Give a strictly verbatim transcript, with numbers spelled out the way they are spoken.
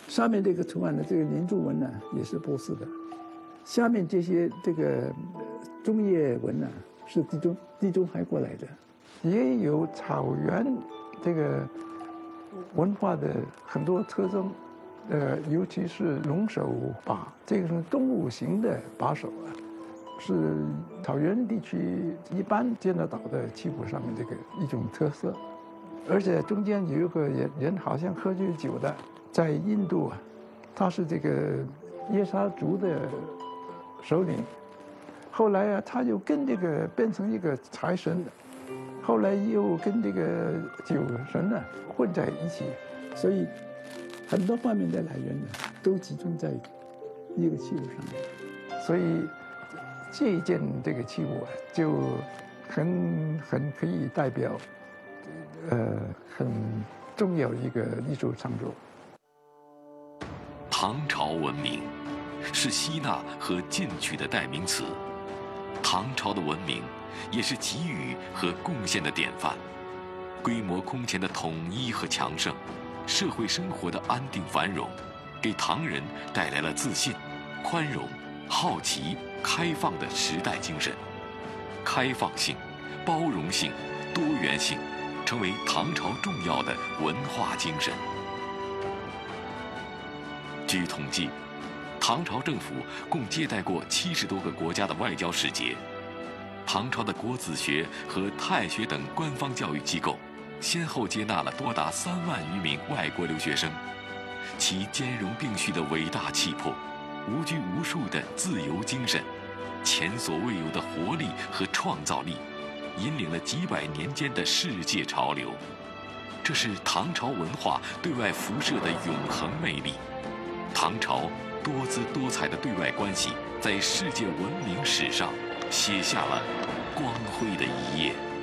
上面这个图案的这个连珠纹呢，也是波斯的。下面这些这个中叶纹呢，是地中地中海过来的，也有草原这个文化的很多特征。呃，尤其是龙首把，这个是动物型的把手啊，是草原地区一般见得到的器物上面这个一种特色。而且中间有一个人人好像喝醉酒的，在印度啊，他是这个耶沙族的首领，后来啊，他就跟这个变成一个财神，后来又跟这个酒神呢混在一起，所以很多方面的来源呢都集中在一个器物上面，所以这一件这个器物啊，就很很可以代表呃很重要的一个艺术创作。 唐朝文明是吸纳和进取的代名词，唐朝的文明也是给予和贡献的典范。规模空前的统一和强盛，社会生活的安定繁荣，给唐人带来了自信、宽容、好奇、开放的时代精神。开放性、包容性、多元性，成为唐朝重要的文化精神。据统计，唐朝政府共接待过七十多个国家的外交使节。唐朝的国子学和太学等官方教育机构，先后接纳了多达三万余名外国留学生。其兼容并蓄的伟大气魄，无拘无束的自由精神，前所未有的活力和创造力，引领了几百年间的世界潮流。这是唐朝文化对外辐射的永恒魅力。唐朝多姿多彩的对外关系，在世界文明史上写下了光辉的一页。